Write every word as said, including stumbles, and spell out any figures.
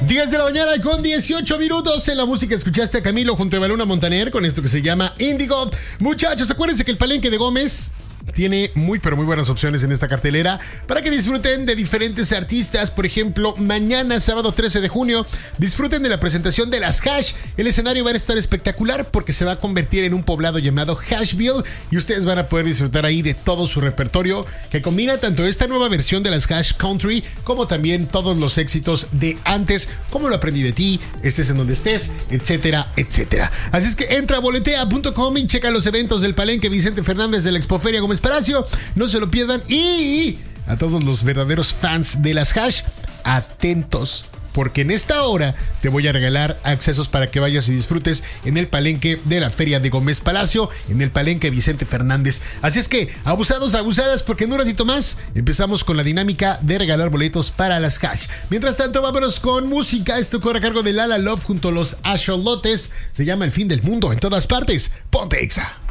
diez de la mañana con dieciocho minutos. En la música escuchaste a Camilo junto a Evaluna Montaner con esto que se llama Índigo. Muchachos, acuérdense que el Palenque de Gómez tiene muy pero muy buenas opciones en esta cartelera para que disfruten de diferentes artistas. Por ejemplo, mañana sábado trece de junio disfruten de la presentación de las Hash. El escenario va a estar espectacular porque se va a convertir en un poblado llamado Hashville y ustedes van a poder disfrutar ahí de todo su repertorio que combina tanto esta nueva versión de las Hash Country como también todos los éxitos de antes, como Lo aprendí de ti, Estés en donde estés, etcétera, etcétera. Así es que entra a boletea punto com y checa los eventos del Palenque Vicente Fernández de la Expoferia Gómez Palacio, no se lo pierdan. Y a todos los verdaderos fans de las Hash, atentos, porque en esta hora te voy a regalar accesos para que vayas y disfrutes en el Palenque de la Feria de Gómez Palacio, en el Palenque Vicente Fernández. Así es que, abusados, abusadas, porque en un ratito más empezamos con la dinámica de regalar boletos para las Hash. Mientras tanto, vámonos con música. Esto corre a cargo de Lala Love junto a los Axolotes. Se llama El fin del mundo en todas partes. Ponte Exa.